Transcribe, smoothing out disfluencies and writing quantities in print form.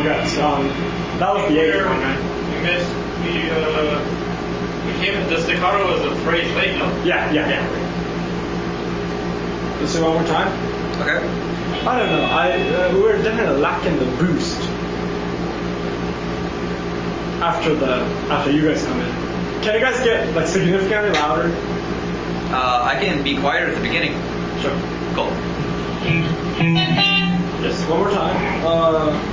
Okay, so that was the 8th one, right? We missed. We came. The staccato was a phrase late, no? Yeah. Let's do it one more time. Okay. I don't know. We were definitely lacking the boost after you guys come in. Can you guys get like significantly louder? I can be quieter at the beginning. Sure. Cool. Yes. One more time.